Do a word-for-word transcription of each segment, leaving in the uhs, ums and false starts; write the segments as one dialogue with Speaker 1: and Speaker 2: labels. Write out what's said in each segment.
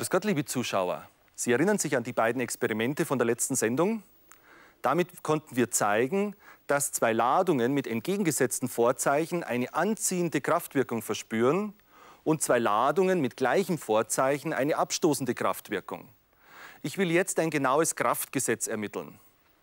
Speaker 1: Grüß Gott, liebe Zuschauer. Sie erinnern sich an die beiden Experimente von der letzten Sendung? Damit konnten wir zeigen, dass zwei Ladungen mit entgegengesetzten Vorzeichen eine anziehende Kraftwirkung verspüren und zwei Ladungen mit gleichem Vorzeichen eine abstoßende Kraftwirkung. Ich will jetzt ein genaues Kraftgesetz ermitteln.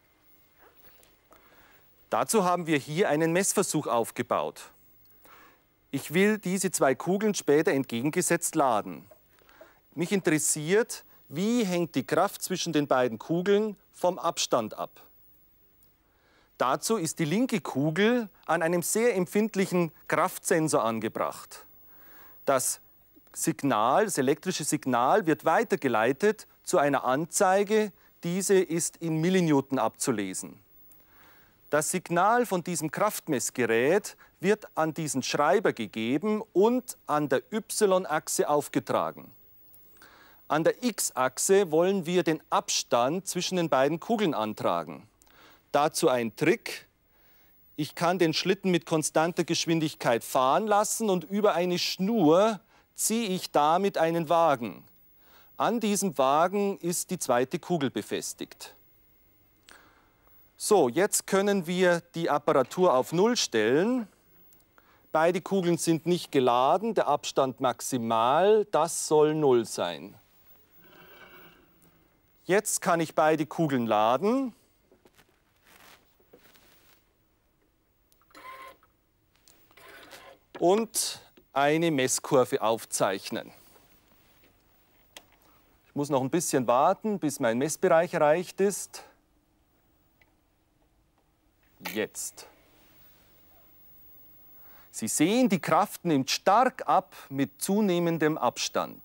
Speaker 1: Dazu haben wir hier einen Messversuch aufgebaut. Ich will diese zwei Kugeln später entgegengesetzt laden. Mich interessiert, wie hängt die Kraft zwischen den beiden Kugeln vom Abstand ab. Dazu ist die linke Kugel an einem sehr empfindlichen Kraftsensor angebracht. Das Signal, das elektrische Signal wird weitergeleitet zu einer Anzeige. Diese ist in Millinewton abzulesen. Das Signal von diesem Kraftmessgerät wird an diesen Schreiber gegeben und an der Y-Achse aufgetragen. An der X-Achse wollen wir den Abstand zwischen den beiden Kugeln antragen. Dazu ein Trick. Ich kann den Schlitten mit konstanter Geschwindigkeit fahren lassen und über eine Schnur ziehe ich damit einen Wagen. An diesem Wagen ist die zweite Kugel befestigt. So, jetzt können wir die Apparatur auf Null stellen. Beide Kugeln sind nicht geladen, der Abstand maximal, das soll Null sein. Jetzt kann ich beide Kugeln laden. Und eine Messkurve aufzeichnen. Ich muss noch ein bisschen warten, bis mein Messbereich erreicht ist. Jetzt. Sie sehen, die Kraft nimmt stark ab mit zunehmendem Abstand.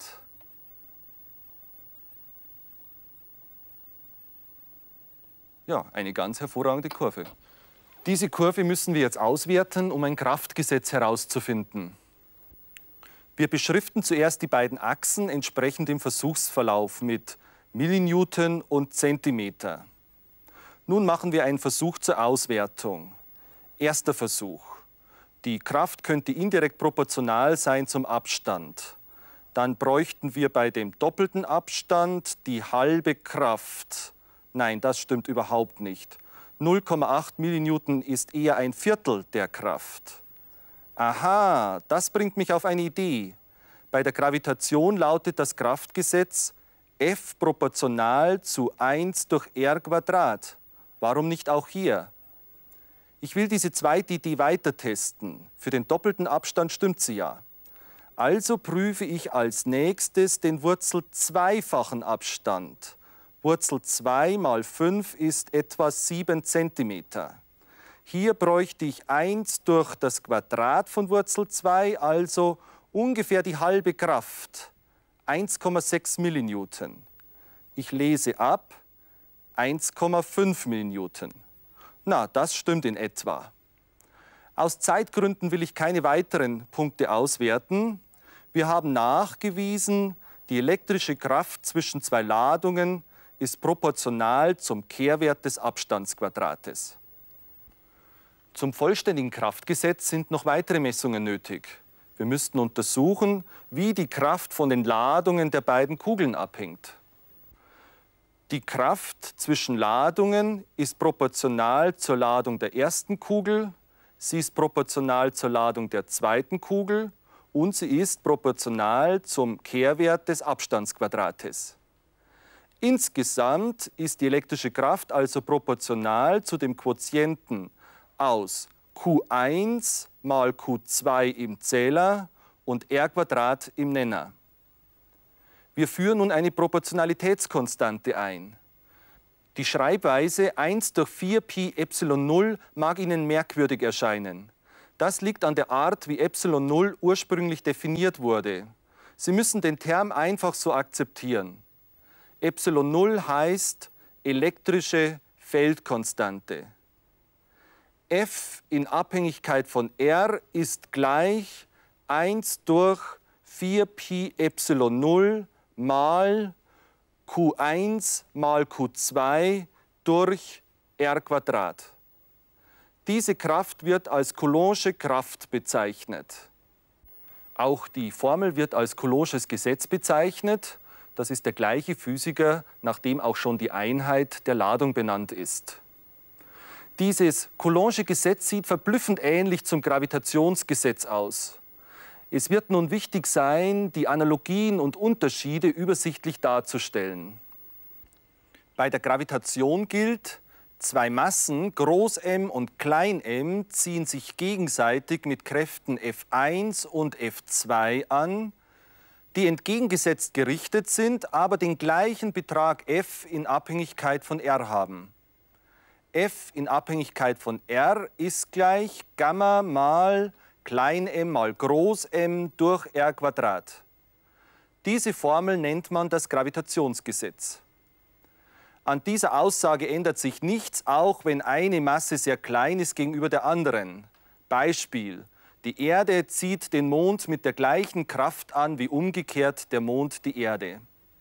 Speaker 1: Ja, eine ganz hervorragende Kurve. Diese Kurve müssen wir jetzt auswerten, um ein Kraftgesetz herauszufinden. Wir beschriften zuerst die beiden Achsen entsprechend dem Versuchsverlauf mit Millinewton und Zentimeter. Nun machen wir einen Versuch zur Auswertung. Erster Versuch. Die Kraft könnte indirekt proportional sein zum Abstand. Dann bräuchten wir bei dem doppelten Abstand die halbe Kraft. Nein, das stimmt überhaupt nicht. null Komma acht Millinewton ist eher ein Viertel der Kraft. Aha, das bringt mich auf eine Idee. Bei der Gravitation lautet das Kraftgesetz F proportional zu eins durch r Quadrat. Warum nicht auch hier? Ich will diese zweite Idee weiter testen. Für den doppelten Abstand stimmt sie ja. Also prüfe ich als nächstes den Wurzel-zweifachen Abstand. Wurzel zwei mal fünf ist etwa sieben Zentimeter. Hier bräuchte ich eins durch das Quadrat von Wurzel zwei, also ungefähr die halbe Kraft, eins Komma sechs Millinewton. Ich lese ab, eins Komma fünf Millinewton. Na, das stimmt in etwa. Aus Zeitgründen will ich keine weiteren Punkte auswerten. Wir haben nachgewiesen, die elektrische Kraft zwischen zwei Ladungen ist proportional zum Kehrwert des Abstandsquadrates. Zum vollständigen Kraftgesetz sind noch weitere Messungen nötig. Wir müssten untersuchen, wie die Kraft von den Ladungen der beiden Kugeln abhängt. Die Kraft zwischen Ladungen ist proportional zur Ladung der ersten Kugel, sie ist proportional zur Ladung der zweiten Kugel und sie ist proportional zum Kehrwert des Abstandsquadrates. Insgesamt ist die elektrische Kraft also proportional zu dem Quotienten aus Q eins mal Q zwei im Zähler und r Quadrat im Nenner. Wir führen nun eine Proportionalitätskonstante ein. Die Schreibweise eins durch vier Pi Epsilon null mag Ihnen merkwürdig erscheinen. Das liegt an der Art, wie Epsilon null ursprünglich definiert wurde. Sie müssen den Term einfach so akzeptieren. Epsilon null heißt elektrische Feldkonstante. F in Abhängigkeit von r ist gleich eins durch vier Pi Epsilon null mal Q eins mal Q zwei durch r Quadrat. Diese Kraft wird als Coulombsche Kraft bezeichnet. Auch die Formel wird als Coulombsches Gesetz bezeichnet. Das ist der gleiche Physiker, nach dem auch schon die Einheit der Ladung benannt ist. Dieses Coulombsche Gesetz sieht verblüffend ähnlich zum Gravitationsgesetz aus. Es wird nun wichtig sein, die Analogien und Unterschiede übersichtlich darzustellen. Bei der Gravitation gilt, zwei Massen, Groß M und Klein m, ziehen sich gegenseitig mit Kräften F eins und F zwei an, die entgegengesetzt gerichtet sind, aber den gleichen Betrag F in Abhängigkeit von R haben. F in Abhängigkeit von R ist gleich Gamma mal Klein m mal Groß M durch R Quadrat. Diese Formel nennt man das Gravitationsgesetz. An dieser Aussage ändert sich nichts, auch wenn eine Masse sehr klein ist gegenüber der anderen. Beispiel: Die Erde zieht den Mond mit der gleichen Kraft an wie umgekehrt der Mond die Erde.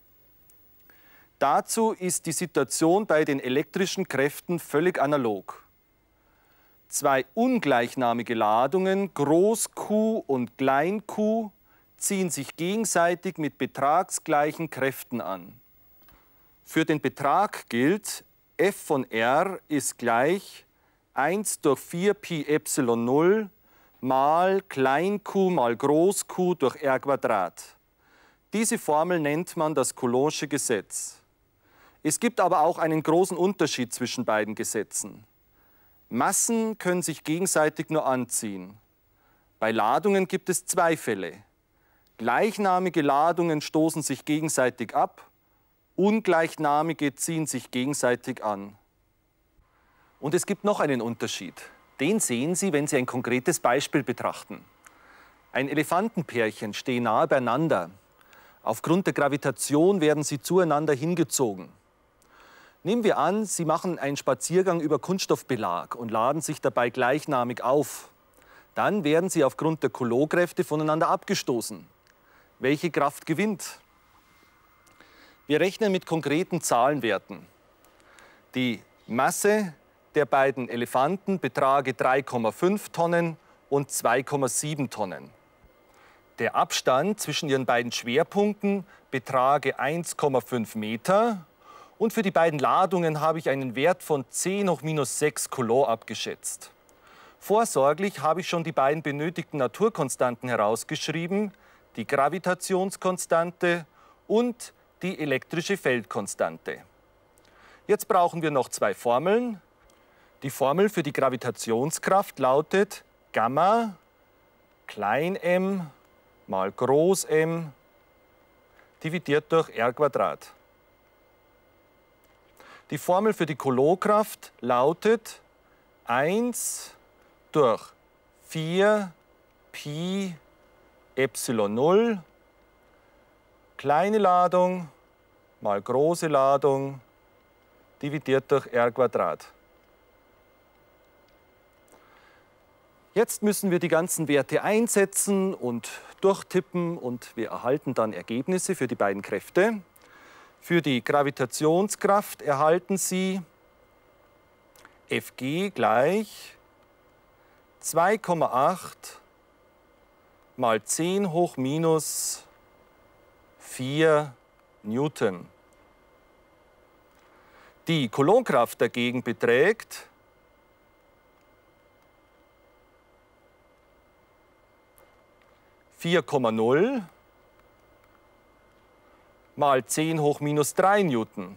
Speaker 1: Dazu ist die Situation bei den elektrischen Kräften völlig analog. Zwei ungleichnamige Ladungen, Groß Q und Klein q, ziehen sich gegenseitig mit betragsgleichen Kräften an. Für den Betrag gilt, F von R ist gleich eins durch vier Pi Epsilon null mal Klein q mal Groß Q durch R Quadrat. Diese Formel nennt man das Coulombsche Gesetz. Es gibt aber auch einen großen Unterschied zwischen beiden Gesetzen. Massen können sich gegenseitig nur anziehen. Bei Ladungen gibt es zwei Fälle. Gleichnamige Ladungen stoßen sich gegenseitig ab, ungleichnamige ziehen sich gegenseitig an. Und es gibt noch einen Unterschied. Den sehen Sie, wenn Sie ein konkretes Beispiel betrachten. Ein Elefantenpärchen stehen nahe beieinander. Aufgrund der Gravitation werden sie zueinander hingezogen. Nehmen wir an, Sie machen einen Spaziergang über Kunststoffbelag und laden sich dabei gleichnamig auf. Dann werden Sie aufgrund der Coulomb-Kräfte voneinander abgestoßen. Welche Kraft gewinnt? Wir rechnen mit konkreten Zahlenwerten. Die Masse der beiden Elefanten betrage drei Komma fünf Tonnen und zwei Komma sieben Tonnen. Der Abstand zwischen ihren beiden Schwerpunkten betrage eins Komma fünf Meter. Und für die beiden Ladungen habe ich einen Wert von zehn hoch minus sechs Coulomb abgeschätzt. Vorsorglich habe ich schon die beiden benötigten Naturkonstanten herausgeschrieben, die Gravitationskonstante und die elektrische Feldkonstante. Jetzt brauchen wir noch zwei Formeln. Die Formel für die Gravitationskraft lautet Gamma klein m mal Groß M dividiert durch R Quadrat. Die Formel für die Coulombkraft lautet eins durch vier Pi Epsilon null kleine Ladung mal große Ladung dividiert durch R Quadrat. Jetzt müssen wir die ganzen Werte einsetzen und durchtippen und wir erhalten dann Ergebnisse für die beiden Kräfte. Für die Gravitationskraft erhalten Sie Fg gleich zwei Komma acht mal zehn hoch minus vier Newton. Die Coulombkraft dagegen beträgt vier Komma null mal zehn hoch minus drei Newton.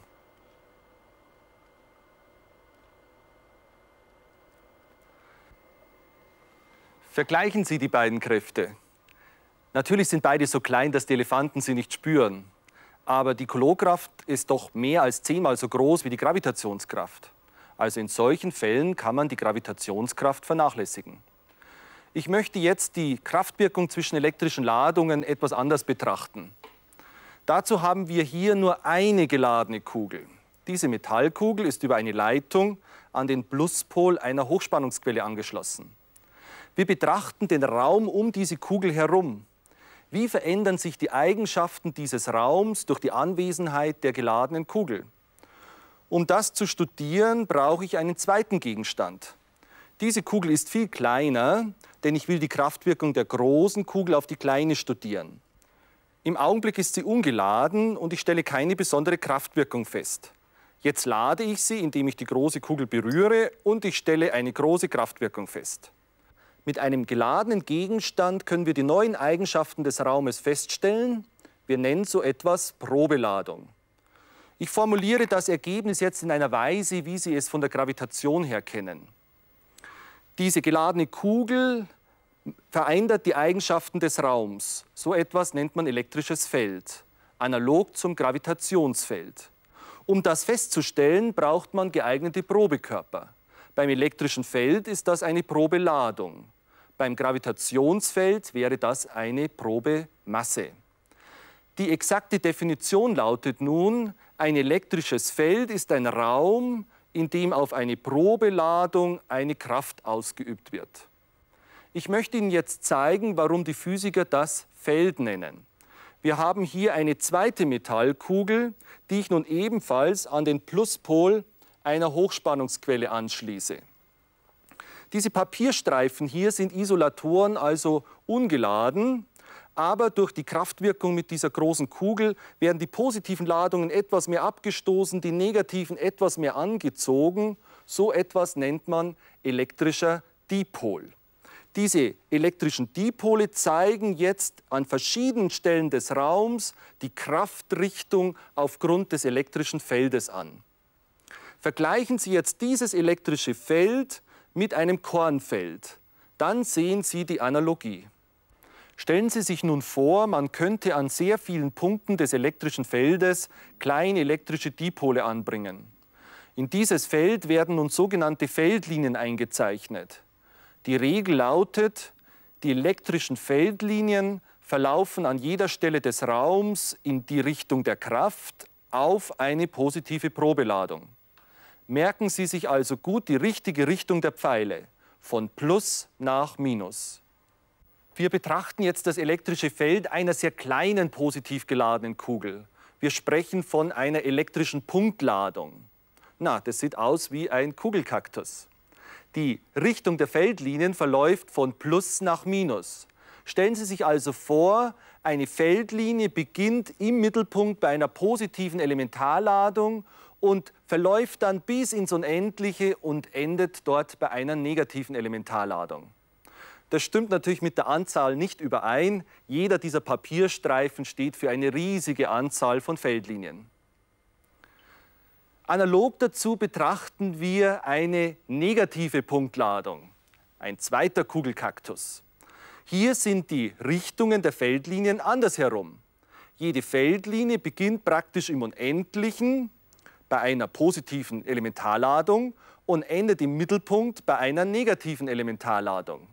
Speaker 1: Vergleichen Sie die beiden Kräfte. Natürlich sind beide so klein, dass die Elefanten sie nicht spüren. Aber die Coulombkraft ist doch mehr als zehnmal so groß wie die Gravitationskraft. Also in solchen Fällen kann man die Gravitationskraft vernachlässigen. Ich möchte jetzt die Kraftwirkung zwischen elektrischen Ladungen etwas anders betrachten. Dazu haben wir hier nur eine geladene Kugel. Diese Metallkugel ist über eine Leitung an den Pluspol einer Hochspannungsquelle angeschlossen. Wir betrachten den Raum um diese Kugel herum. Wie verändern sich die Eigenschaften dieses Raums durch die Anwesenheit der geladenen Kugel? Um das zu studieren, brauche ich einen zweiten Gegenstand. Diese Kugel ist viel kleiner, denn ich will die Kraftwirkung der großen Kugel auf die kleine studieren. Im Augenblick ist sie ungeladen und ich stelle keine besondere Kraftwirkung fest. Jetzt lade ich sie, indem ich die große Kugel berühre, und ich stelle eine große Kraftwirkung fest. Mit einem geladenen Gegenstand können wir die neuen Eigenschaften des Raumes feststellen. Wir nennen so etwas Probeladung. Ich formuliere das Ergebnis jetzt in einer Weise, wie Sie es von der Gravitation her kennen. Diese geladene Kugel verändert die Eigenschaften des Raums. So etwas nennt man elektrisches Feld, analog zum Gravitationsfeld. Um das festzustellen, braucht man geeignete Probekörper. Beim elektrischen Feld ist das eine Probeladung. Beim Gravitationsfeld wäre das eine Probemasse. Die exakte Definition lautet nun, ein elektrisches Feld ist ein Raum, in dem auf eine Probeladung eine Kraft ausgeübt wird. Ich möchte Ihnen jetzt zeigen, warum die Physiker das Feld nennen. Wir haben hier eine zweite Metallkugel, die ich nun ebenfalls an den Pluspol einer Hochspannungsquelle anschließe. Diese Papierstreifen hier sind Isolatoren, also ungeladen, aber durch die Kraftwirkung mit dieser großen Kugel werden die positiven Ladungen etwas mehr abgestoßen, die negativen etwas mehr angezogen. So etwas nennt man elektrischer Dipol. Diese elektrischen Dipole zeigen jetzt an verschiedenen Stellen des Raums die Kraftrichtung aufgrund des elektrischen Feldes an. Vergleichen Sie jetzt dieses elektrische Feld mit einem Kornfeld. Dann sehen Sie die Analogie. Stellen Sie sich nun vor, man könnte an sehr vielen Punkten des elektrischen Feldes kleine elektrische Dipole anbringen. In dieses Feld werden nun sogenannte Feldlinien eingezeichnet. Die Regel lautet, die elektrischen Feldlinien verlaufen an jeder Stelle des Raums in die Richtung der Kraft auf eine positive Probeladung. Merken Sie sich also gut die richtige Richtung der Pfeile, von Plus nach Minus. Wir betrachten jetzt das elektrische Feld einer sehr kleinen positiv geladenen Kugel. Wir sprechen von einer elektrischen Punktladung. Na, das sieht aus wie ein Kugelkaktus. Die Richtung der Feldlinien verläuft von Plus nach Minus. Stellen Sie sich also vor, eine Feldlinie beginnt im Mittelpunkt bei einer positiven Elementarladung und verläuft dann bis ins Unendliche und endet dort bei einer negativen Elementarladung. Das stimmt natürlich mit der Anzahl nicht überein. Jeder dieser Papierstreifen steht für eine riesige Anzahl von Feldlinien. Analog dazu betrachten wir eine negative Punktladung, ein zweiter Kugelkaktus. Hier sind die Richtungen der Feldlinien andersherum. Jede Feldlinie beginnt praktisch im Unendlichen bei einer positiven Elementarladung und endet im Mittelpunkt bei einer negativen Elementarladung.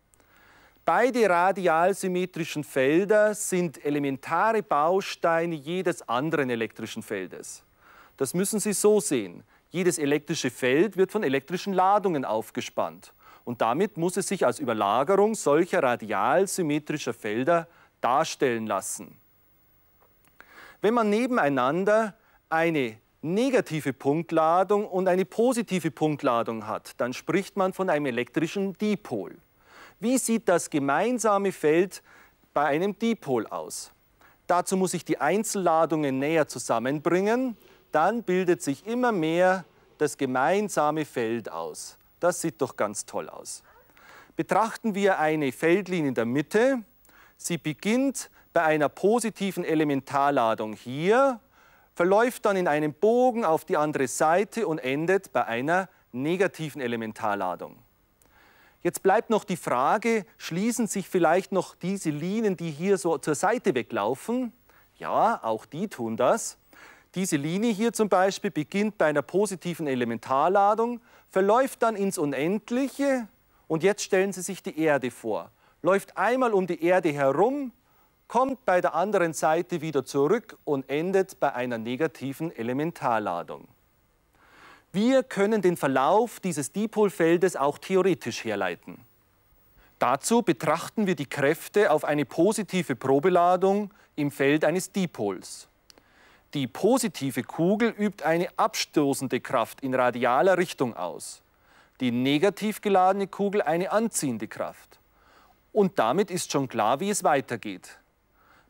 Speaker 1: Beide radialsymmetrischen Felder sind elementare Bausteine jedes anderen elektrischen Feldes. Das müssen Sie so sehen. Jedes elektrische Feld wird von elektrischen Ladungen aufgespannt. Und damit muss es sich als Überlagerung solcher radialsymmetrischer Felder darstellen lassen. Wenn man nebeneinander eine negative Punktladung und eine positive Punktladung hat, dann spricht man von einem elektrischen Dipol. Wie sieht das gemeinsame Feld bei einem Dipol aus? Dazu muss ich die Einzelladungen näher zusammenbringen. Dann bildet sich immer mehr das gemeinsame Feld aus. Das sieht doch ganz toll aus. Betrachten wir eine Feldlinie in der Mitte. Sie beginnt bei einer positiven Elementarladung hier, verläuft dann in einem Bogen auf die andere Seite und endet bei einer negativen Elementarladung. Jetzt bleibt noch die Frage, schließen sich vielleicht noch diese Linien, die hier so zur Seite weglaufen? Ja, auch die tun das. Diese Linie hier zum Beispiel beginnt bei einer positiven Elementarladung, verläuft dann ins Unendliche und jetzt stellen Sie sich die Erde vor. Läuft einmal um die Erde herum, kommt bei der anderen Seite wieder zurück und endet bei einer negativen Elementarladung. Wir können den Verlauf dieses Dipolfeldes auch theoretisch herleiten. Dazu betrachten wir die Kräfte auf eine positive Probeladung im Feld eines Dipols. Die positive Kugel übt eine abstoßende Kraft in radialer Richtung aus. Die negativ geladene Kugel eine anziehende Kraft. Und damit ist schon klar, wie es weitergeht.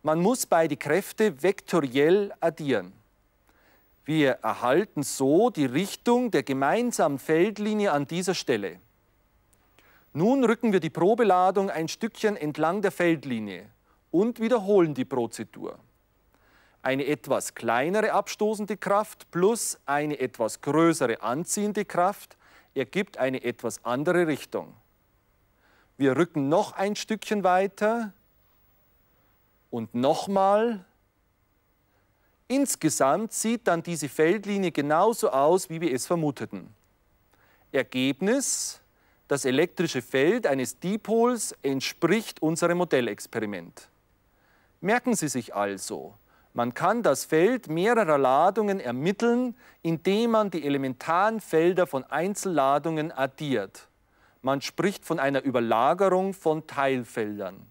Speaker 1: Man muss beide Kräfte vektoriell addieren. Wir erhalten so die Richtung der gemeinsamen Feldlinie an dieser Stelle. Nun rücken wir die Probeladung ein Stückchen entlang der Feldlinie und wiederholen die Prozedur. Eine etwas kleinere abstoßende Kraft plus eine etwas größere anziehende Kraft ergibt eine etwas andere Richtung. Wir rücken noch ein Stückchen weiter und nochmal. Insgesamt sieht dann diese Feldlinie genauso aus, wie wir es vermuteten. Ergebnis: Das elektrische Feld eines Dipols entspricht unserem Modellexperiment. Merken Sie sich also, man kann das Feld mehrerer Ladungen ermitteln, indem man die elementaren Felder von Einzelladungen addiert. Man spricht von einer Überlagerung von Teilfeldern.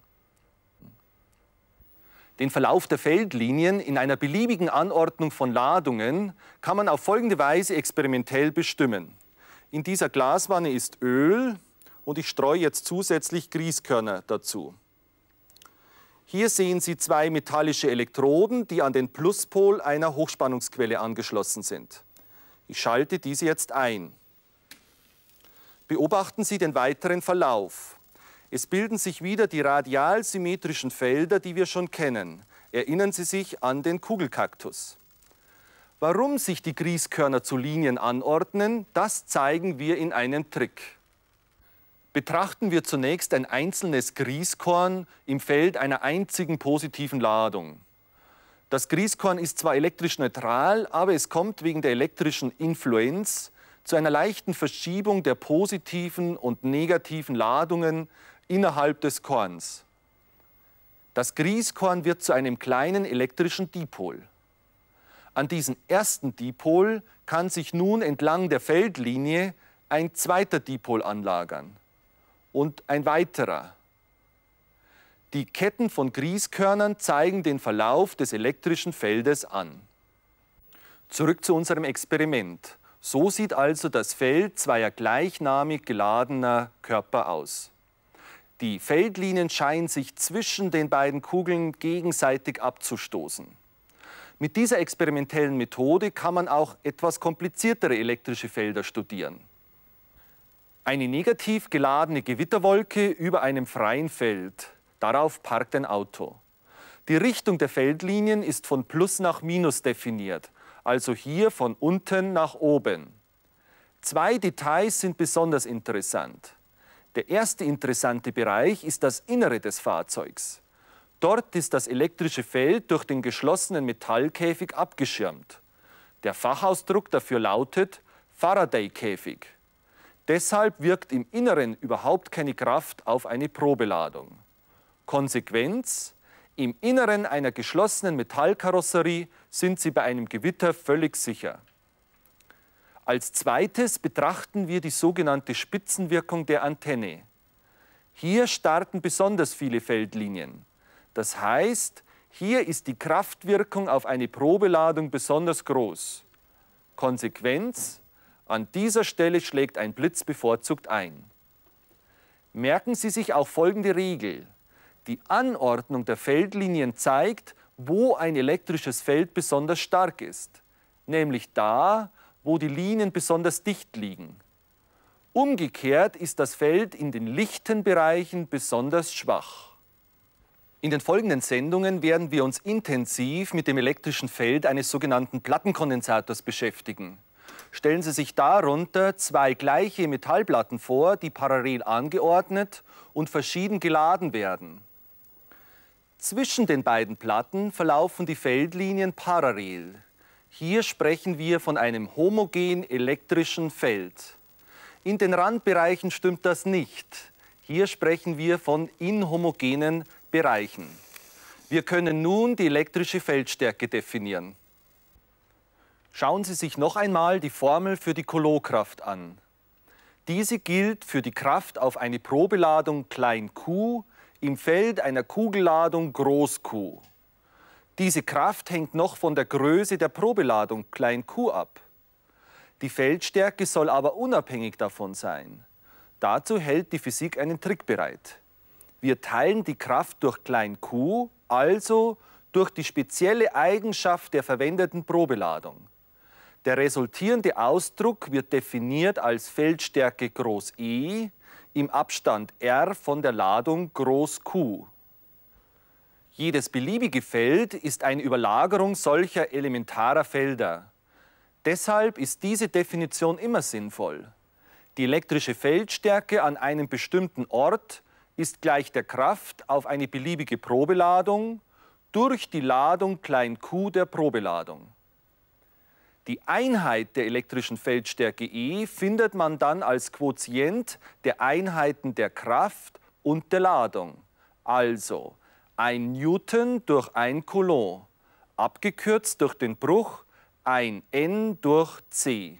Speaker 1: Den Verlauf der Feldlinien in einer beliebigen Anordnung von Ladungen kann man auf folgende Weise experimentell bestimmen. In dieser Glaswanne ist Öl und ich streue jetzt zusätzlich Grießkörner dazu. Hier sehen Sie zwei metallische Elektroden, die an den Pluspol einer Hochspannungsquelle angeschlossen sind. Ich schalte diese jetzt ein. Beobachten Sie den weiteren Verlauf. Es bilden sich wieder die radialsymmetrischen Felder, die wir schon kennen. Erinnern Sie sich an den Kugelkaktus. Warum sich die Grießkörner zu Linien anordnen, das zeigen wir in einem Trick. Betrachten wir zunächst ein einzelnes Grießkorn im Feld einer einzigen positiven Ladung. Das Grießkorn ist zwar elektrisch neutral, aber es kommt wegen der elektrischen Influenz zu einer leichten Verschiebung der positiven und negativen Ladungen innerhalb des Korns. Das Grießkorn wird zu einem kleinen elektrischen Dipol. An diesen ersten Dipol kann sich nun entlang der Feldlinie ein zweiter Dipol anlagern und ein weiterer. Die Ketten von Grießkörnern zeigen den Verlauf des elektrischen Feldes an. Zurück zu unserem Experiment. So sieht also das Feld zweier gleichnamig geladener Körper aus. Die Feldlinien scheinen sich zwischen den beiden Kugeln gegenseitig abzustoßen. Mit dieser experimentellen Methode kann man auch etwas kompliziertere elektrische Felder studieren. Eine negativ geladene Gewitterwolke über einem freien Feld. Darauf parkt ein Auto. Die Richtung der Feldlinien ist von Plus nach Minus definiert, also hier von unten nach oben. Zwei Details sind besonders interessant. Der erste interessante Bereich ist das Innere des Fahrzeugs. Dort ist das elektrische Feld durch den geschlossenen Metallkäfig abgeschirmt. Der Fachausdruck dafür lautet Faraday-Käfig. Deshalb wirkt im Inneren überhaupt keine Kraft auf eine Probeladung. Konsequenz: Im Inneren einer geschlossenen Metallkarosserie sind Sie bei einem Gewitter völlig sicher. Als zweites betrachten wir die sogenannte Spitzenwirkung der Antenne. Hier starten besonders viele Feldlinien. Das heißt, hier ist die Kraftwirkung auf eine Probeladung besonders groß. Konsequenz: An dieser Stelle schlägt ein Blitz bevorzugt ein. Merken Sie sich auch folgende Regel. Die Anordnung der Feldlinien zeigt, wo ein elektrisches Feld besonders stark ist, nämlich da, wo die Linien besonders dicht liegen. Umgekehrt ist das Feld in den lichten Bereichen besonders schwach. In den folgenden Sendungen werden wir uns intensiv mit dem elektrischen Feld eines sogenannten Plattenkondensators beschäftigen. Stellen Sie sich darunter zwei gleiche Metallplatten vor, die parallel angeordnet und verschieden geladen werden. Zwischen den beiden Platten verlaufen die Feldlinien parallel. Hier sprechen wir von einem homogen elektrischen Feld. In den Randbereichen stimmt das nicht. Hier sprechen wir von inhomogenen Bereichen. Wir können nun die elektrische Feldstärke definieren. Schauen Sie sich noch einmal die Formel für die Coulombkraft an. Diese gilt für die Kraft auf eine Probeladung klein q im Feld einer Kugelladung groß Q. Diese Kraft hängt noch von der Größe der Probeladung klein q ab. Die Feldstärke soll aber unabhängig davon sein. Dazu hält die Physik einen Trick bereit. Wir teilen die Kraft durch klein q also durch die spezielle Eigenschaft der verwendeten Probeladung. Der resultierende Ausdruck wird definiert als Feldstärke groß E im Abstand R von der Ladung groß Q. Jedes beliebige Feld ist eine Überlagerung solcher elementarer Felder. Deshalb ist diese Definition immer sinnvoll. Die elektrische Feldstärke an einem bestimmten Ort ist gleich der Kraft auf eine beliebige Probeladung durch die Ladung klein q der Probeladung. Die Einheit der elektrischen Feldstärke E findet man dann als Quotient der Einheiten der Kraft und der Ladung, also ein Newton durch ein Coulomb, abgekürzt durch den Bruch ein N durch C.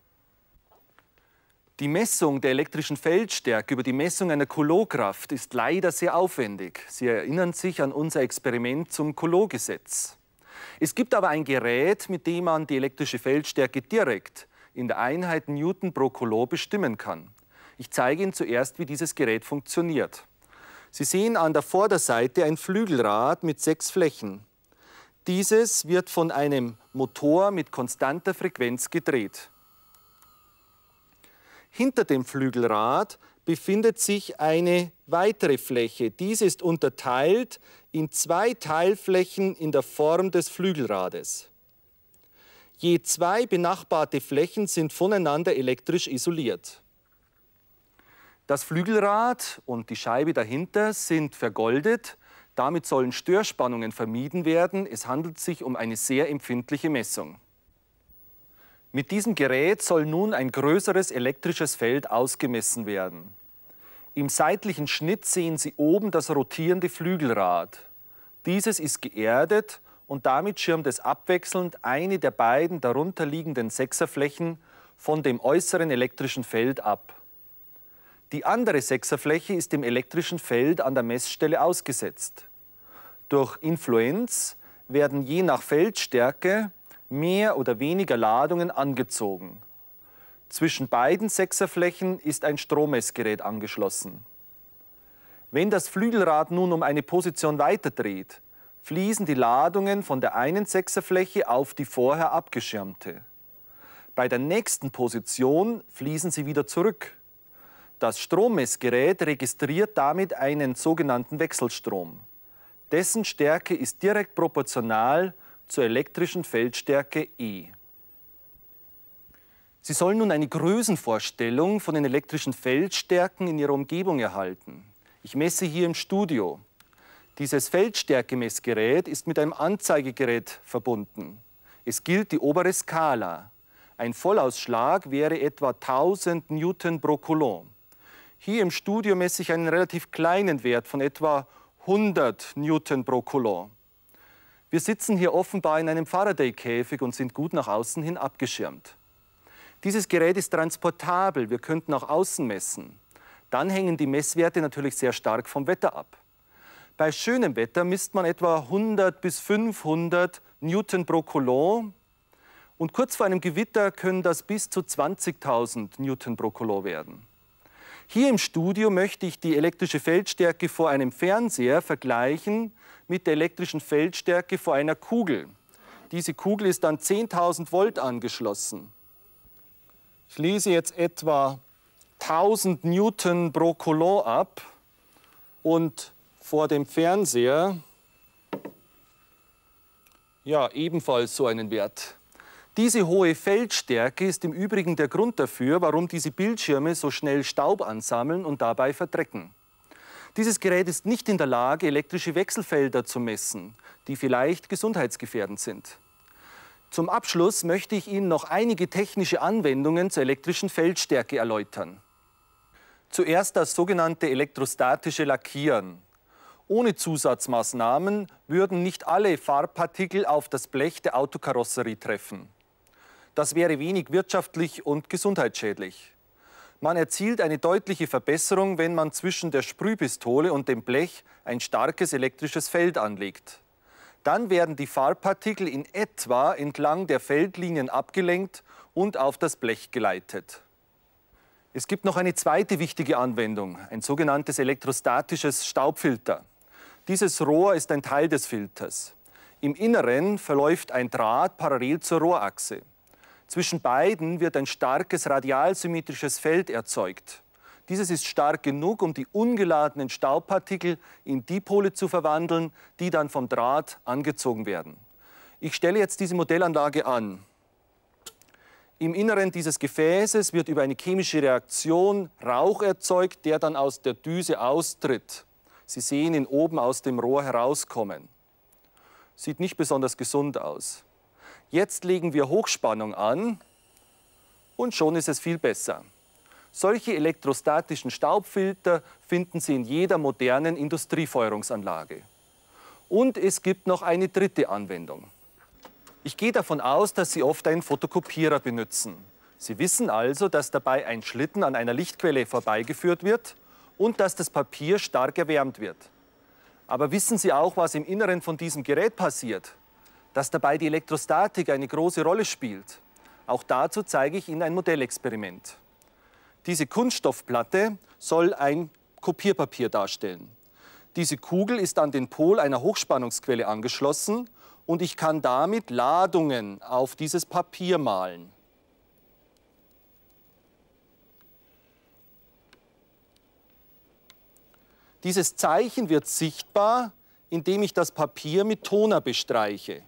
Speaker 1: Die Messung der elektrischen Feldstärke über die Messung einer Coulombkraft ist leider sehr aufwendig. Sie erinnern sich an unser Experiment zum Coulomb-Gesetz. Es gibt aber ein Gerät, mit dem man die elektrische Feldstärke direkt in der Einheit Newton pro Coulomb bestimmen kann. Ich zeige Ihnen zuerst, wie dieses Gerät funktioniert. Sie sehen an der Vorderseite ein Flügelrad mit sechs Flächen. Dieses wird von einem Motor mit konstanter Frequenz gedreht. Hinter dem Flügelrad befindet sich eine weitere Fläche. Diese ist unterteilt in zwei Teilflächen in der Form des Flügelrades. Je zwei benachbarte Flächen sind voneinander elektrisch isoliert. Das Flügelrad und die Scheibe dahinter sind vergoldet. Damit sollen Störspannungen vermieden werden. Es handelt sich um eine sehr empfindliche Messung. Mit diesem Gerät soll nun ein größeres elektrisches Feld ausgemessen werden. Im seitlichen Schnitt sehen Sie oben das rotierende Flügelrad. Dieses ist geerdet und damit schirmt es abwechselnd eine der beiden darunter liegenden Sechserflächen von dem äußeren elektrischen Feld ab. Die andere Sechserfläche ist dem elektrischen Feld an der Messstelle ausgesetzt. Durch Influenz werden je nach Feldstärke mehr oder weniger Ladungen angezogen. Zwischen beiden Sechserflächen ist ein Strommessgerät angeschlossen. Wenn das Flügelrad nun um eine Position weiterdreht, fließen die Ladungen von der einen Sechserfläche auf die vorher abgeschirmte. Bei der nächsten Position fließen sie wieder zurück. Das Strommessgerät registriert damit einen sogenannten Wechselstrom. Dessen Stärke ist direkt proportional zur elektrischen Feldstärke E. Sie sollen nun eine Größenvorstellung von den elektrischen Feldstärken in Ihrer Umgebung erhalten. Ich messe hier im Studio. Dieses Feldstärkemessgerät ist mit einem Anzeigegerät verbunden. Es gilt die obere Skala. Ein Vollausschlag wäre etwa tausend Newton pro Coulomb. Hier im Studio messe ich einen relativ kleinen Wert von etwa hundert Newton pro Coulomb. Wir sitzen hier offenbar in einem Faraday-Käfig und sind gut nach außen hin abgeschirmt. Dieses Gerät ist transportabel, wir könnten auch außen messen. Dann hängen die Messwerte natürlich sehr stark vom Wetter ab. Bei schönem Wetter misst man etwa hundert bis fünfhundert Newton pro Coulomb und kurz vor einem Gewitter können das bis zu zwanzigtausend Newton pro Coulomb werden. Hier im Studio möchte ich die elektrische Feldstärke vor einem Fernseher vergleichen mit der elektrischen Feldstärke vor einer Kugel. Diese Kugel ist an zehntausend Volt angeschlossen. Ich lese jetzt etwa tausend Newton pro Coulomb ab und vor dem Fernseher ja, ebenfalls so einen Wert. Diese hohe Feldstärke ist im Übrigen der Grund dafür, warum diese Bildschirme so schnell Staub ansammeln und dabei verdrecken. Dieses Gerät ist nicht in der Lage, elektrische Wechselfelder zu messen, die vielleicht gesundheitsgefährdend sind. Zum Abschluss möchte ich Ihnen noch einige technische Anwendungen zur elektrischen Feldstärke erläutern. Zuerst das sogenannte elektrostatische Lackieren. Ohne Zusatzmaßnahmen würden nicht alle Farbpartikel auf das Blech der Autokarosserie treffen. Das wäre wenig wirtschaftlich und gesundheitsschädlich. Man erzielt eine deutliche Verbesserung, wenn man zwischen der Sprühpistole und dem Blech ein starkes elektrisches Feld anlegt. Dann werden die Farbpartikel in etwa entlang der Feldlinien abgelenkt und auf das Blech geleitet. Es gibt noch eine zweite wichtige Anwendung, ein sogenanntes elektrostatisches Staubfilter. Dieses Rohr ist ein Teil des Filters. Im Inneren verläuft ein Draht parallel zur Rohrachse. Zwischen beiden wird ein starkes radialsymmetrisches Feld erzeugt. Dieses ist stark genug, um die ungeladenen Staubpartikel in Dipole zu verwandeln, die dann vom Draht angezogen werden. Ich stelle jetzt diese Modellanlage an. Im Inneren dieses Gefäßes wird über eine chemische Reaktion Rauch erzeugt, der dann aus der Düse austritt. Sie sehen ihn oben aus dem Rohr herauskommen. Sieht nicht besonders gesund aus. Jetzt legen wir Hochspannung an und schon ist es viel besser. Solche elektrostatischen Staubfilter finden Sie in jeder modernen Industriefeuerungsanlage. Und es gibt noch eine dritte Anwendung. Ich gehe davon aus, dass Sie oft einen Fotokopierer benutzen. Sie wissen also, dass dabei ein Schlitten an einer Lichtquelle vorbeigeführt wird und dass das Papier stark erwärmt wird. Aber wissen Sie auch, was im Inneren von diesem Gerät passiert? Dass dabei die Elektrostatik eine große Rolle spielt. Auch dazu zeige ich Ihnen ein Modellexperiment. Diese Kunststoffplatte soll ein Kopierpapier darstellen. Diese Kugel ist an den Pol einer Hochspannungsquelle angeschlossen und ich kann damit Ladungen auf dieses Papier malen. Dieses Zeichen wird sichtbar, indem ich das Papier mit Toner bestreiche.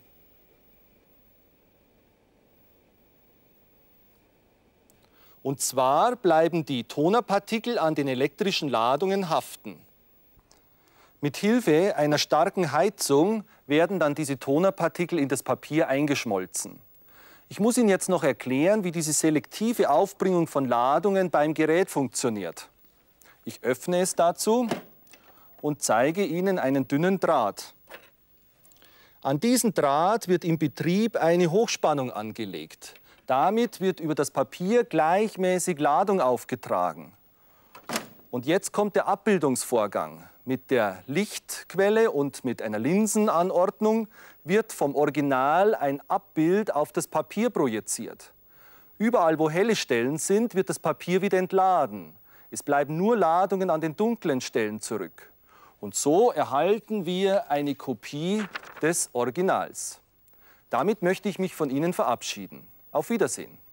Speaker 1: Und zwar bleiben die Tonerpartikel an den elektrischen Ladungen haften. Mit Hilfe einer starken Heizung werden dann diese Tonerpartikel in das Papier eingeschmolzen. Ich muss Ihnen jetzt noch erklären, wie diese selektive Aufbringung von Ladungen beim Gerät funktioniert. Ich öffne es dazu und zeige Ihnen einen dünnen Draht. An diesen Draht wird im Betrieb eine Hochspannung angelegt. Damit wird über das Papier gleichmäßig Ladung aufgetragen. Und jetzt kommt der Abbildungsvorgang. Mit der Lichtquelle und mit einer Linsenanordnung wird vom Original ein Abbild auf das Papier projiziert. Überall, wo helle Stellen sind, wird das Papier wieder entladen. Es bleiben nur Ladungen an den dunklen Stellen zurück. Und so erhalten wir eine Kopie des Originals. Damit möchte ich mich von Ihnen verabschieden. Auf Wiedersehen.